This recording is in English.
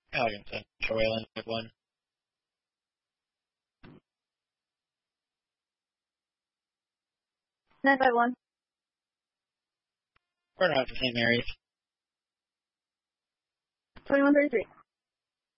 Algonton, Wayland, 1. 951. Quarter out to St. Mary's. 2133.